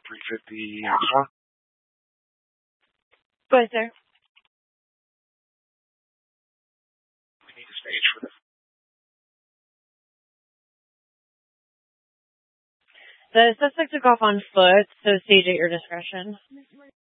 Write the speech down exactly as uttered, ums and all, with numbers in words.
three fifty Alpha. Go ahead, sir. We need a stage for this. The suspect took off on foot, so stage at your discretion.